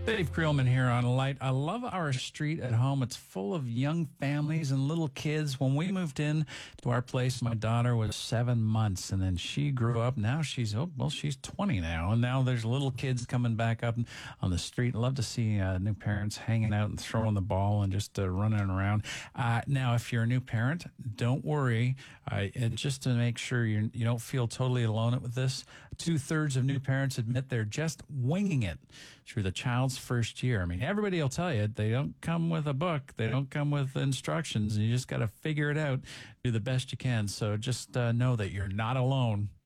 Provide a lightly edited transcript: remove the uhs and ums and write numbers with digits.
Dave Creelman here on Light. I love our street at home. It's full of young families and little kids. When we moved in to our place, my daughter was 7 months, and then she grew up. Now she's 20 now, and now there's little kids coming back up on the street. I love to see new parents hanging out and throwing the ball and just running around. Now, if you're a new parent, don't worry. And just to make sure you don't feel totally alone with this, 2/3 of new parents admit they're just winging it through the child's first year. I mean, everybody will tell you they don't come with a book. They don't come with instructions. You just got to figure it out, do the best you can. So just know that you're not alone.